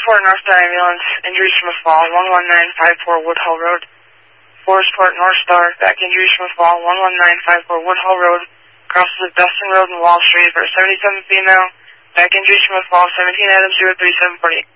Forestport Northstar Ambulance, injuries from a fall, 11954 Woodhull Road. Forestport North Star, back injuries from a fall, 11954 Woodhull Road. Crosses of Dustin Road and Wall Street for a 77 female. Back injuries from a fall, 17 Adams 03748.